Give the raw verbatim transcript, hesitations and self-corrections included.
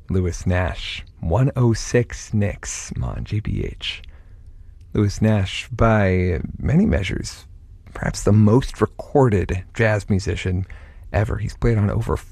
Lewis Nash, one oh six Knicks on G B H. Lewis Nash, by many measures, perhaps the most recorded jazz musician ever. He's played on over